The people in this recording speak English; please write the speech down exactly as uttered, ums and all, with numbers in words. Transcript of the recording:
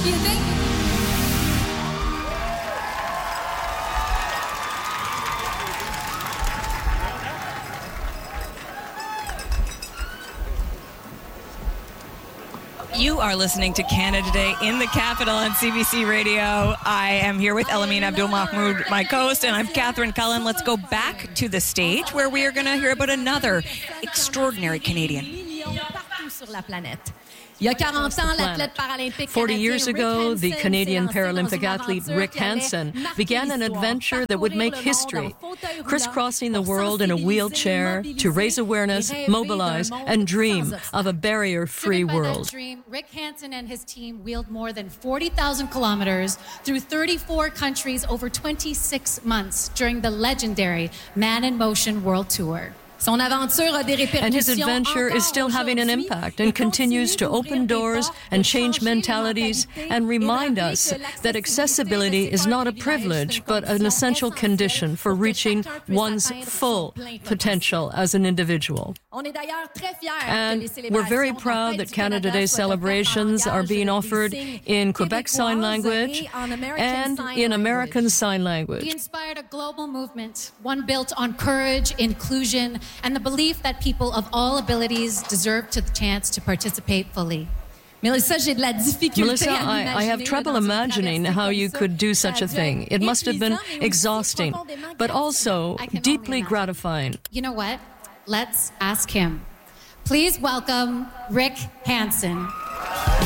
propriété. You are listening to Canada Day in the Capital on C B C Radio. I am here with Elamine Abdul-Mahmoud, my co-host, and I'm Catherine Cullen. Let's go back to the stage where we are going to hear about another extraordinary Canadian. forty years ago, the Canadian Paralympic athlete Rick Hansen began an adventure that would make history, crisscrossing the world in a wheelchair to raise awareness, mobilize, and dream of a barrier-free world. Rick Hansen and his team wheeled more than forty thousand kilometers through thirty-four countries over twenty-six months during the legendary Man in Motion World Tour. And his adventure is still having an impact and continues to open doors and change mentalities and remind us that accessibility is not a privilege but an essential condition for reaching one's full potential as an individual. And we're very proud that Canada Day celebrations are being offered in Quebec Sign Language and in American Sign Language. He inspired a global movement, one built on courage, inclusion, and the belief that people of all abilities deserve the chance to participate fully. Melissa, I, I have trouble imagining how you could do such a thing. It must have been exhausting, but also deeply gratifying. You know what? Let's ask him. Please welcome Rick Hansen.